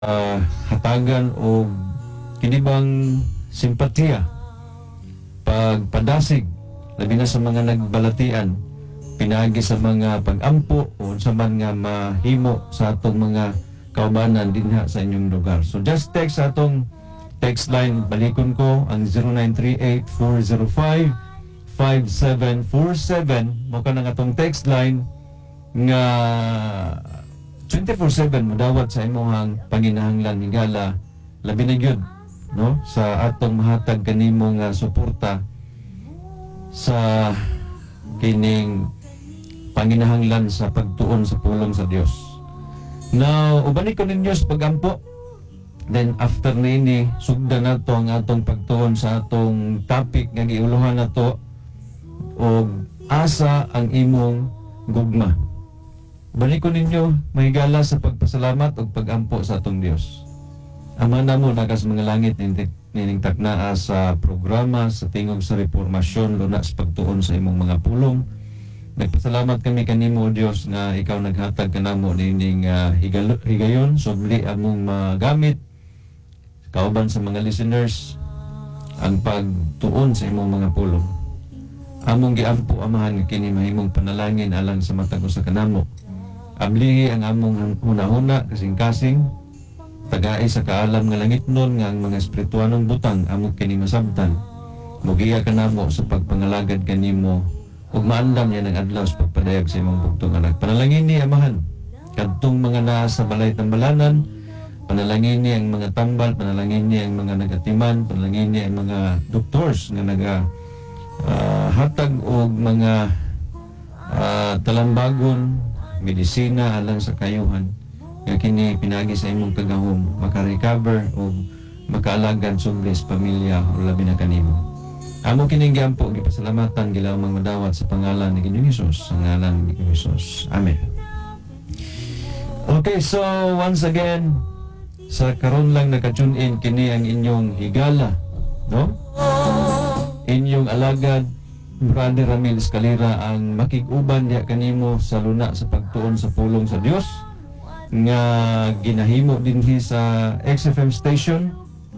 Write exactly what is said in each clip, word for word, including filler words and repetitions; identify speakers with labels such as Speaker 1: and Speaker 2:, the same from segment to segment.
Speaker 1: uh, hatagan o kinibang simpatiya pagpadasig labi na sa mga nagbalatian pinaagi sa mga pagampo o sa man nga mahimo sa atong mga kaubanan dinha sa inyong lugar. So just text sa atong text line, balikon ko ang zero nine three eight, four zero five, five seven four seven. Mo ka ng atong text line nga twenty-four seven modawat sa imong panginahanglan higala labi na gyud no sa atong mahatag kanimo nga suporta sa kining panginahanglan sa pagtuon sa pulong sa Dios. Now, ubani ko ninyo sa pagampo. Then after nini sugdan nato ang atong pagtuon sa atong topic nga giuluhan nato og asa ang imong gugma. Ubani ko ninyo mahigala sa pagpasalamat ug pagampo sa atong Dios. Ama na mo nagas mga langit nining taknaa sa programa sa tingog sa reformasyon luna sa pagtuon sa imong mga pulong. Nagpasalamat kami kanimo Dios nga ikaw naghatag kanamo nining uh, higayon subli among magamit kauban sa mga listeners ang pagtuon sa imong mga pulong. Among giampo amahan nga kini mahimong panalangin alang sa matag usa kanamo. Ablihi ang among hunahuna kasing-kasing tagaay sa kaalam nga langitnon nga ang mga espirituanong butang amo kini masabtan. Mugiya kanamo sa pagpangalagad kanimo ug maandam niya ng adlaw sa pagpadayag sa imong bugtong anak. Panalangin ni amahan kadtong mga naa sa balay tambalanan, panalangin ni ang mga tambal, panalangin ni ang mga nagatiman, panalangin ni ang mga doctors nga naga uh, hatag og mga uh, talambagon, medisina alang sa kayuhan nga kini pinagi sa imong kagahom maka-recover o makaalagad sugli sa pamilya o labi na kanimo. Amo kining giampo gipasalamatan gilawang madawat sa pangalan ni Ginoong Hesus, sa ngalan ni Ginoong Hesus. Amen. Okay, so once again sa karon lang naka-tune in kini ang inyong higala, no? Inyong alagad Brother Ramil Escalera ang makig-uban diha kanimo sa luna sa pagtuon sa pulong sa Dios nga ginahimo dinhi sa X F M station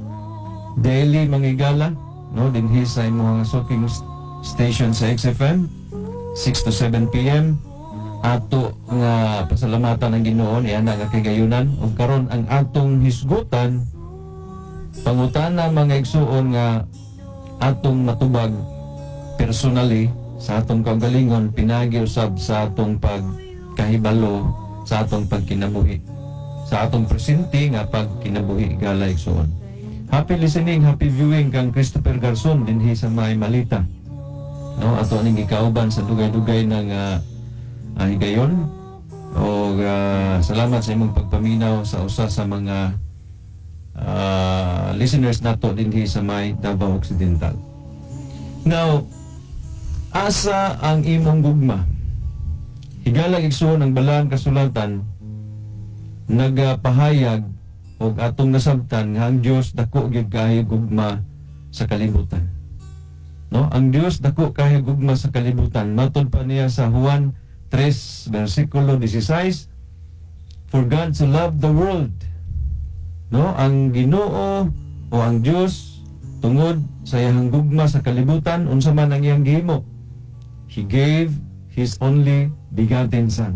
Speaker 1: daily mangigala no dinhi sa imong soaking station sa X F M six to seven p m ato nga pasalamatan ang Ginoo niya nga kagayunan ug karon ang atong hisgutan pangutana mga igsuon nga atong matubag personally sa atong kaugalingon pinagi usab sa atong pagkahibalo sa atong pagkinabuhi sa atong presente nga pagkinabuhi gala igsuon. Happy listening, happy viewing kang Christopher Garson dinhi sa May Malita. No, ato ning gikauban sa dugay-dugay ng uh, uh, higayon. O uh, salamat sa imong pagpaminaw sa usa sa mga uh, listeners nato dinhi sa May Davao Occidental. Now, asa ang imong gugma? Higalang igsuon ang balaan kasulatan nagapahayag og atong nasabtan nga ang Dios dako gyud kaayo gugma sa kalibutan. No, ang Dios dako kaayo gugma sa kalibutan. Matod pa niya sa Juan three versikulo sixteen, for God so loved the world. No, ang Ginoo o ang Dios tungod sa iyang gugma sa kalibutan unsa man ang iyang gihimo. He gave His only begotten Son.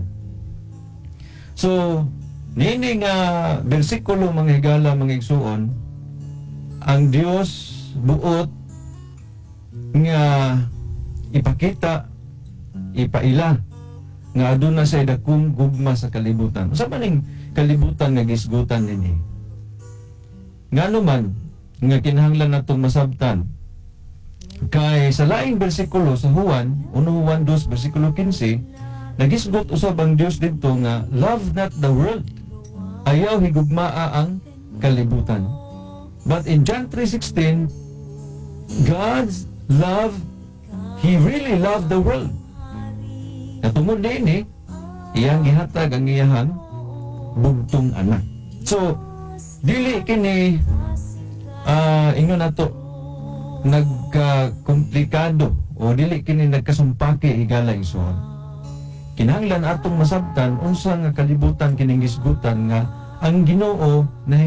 Speaker 1: So, nini nga bersikulo mga higala mga igsuon, ang Dios buot nga ipakita, ipaila nga aduna sa dakong gugma sa kalibutan. Usa man ning kalibutan nga gisgutan dinhi. Ngano man nga kinahanglan natong masabtan kay sa laing bersikulo sa Juan, uno Juan two bersikulo fifteen, nagisgot usab ang Dios didto nga love not the world. Ayaw higugmaa ang kalibutan. But in John three sixteen, God's love, He really loved the world. Natungod din eh, iyang gihatag ang iyahang bugtong anak. So, dili kini uh, ingon nato nagka-komplikado o dili kini nagkasumpaki higala igsoon. Kinahanglan atong masabtan unsa nga kalibutan kining gisgutan nga ang Ginoo na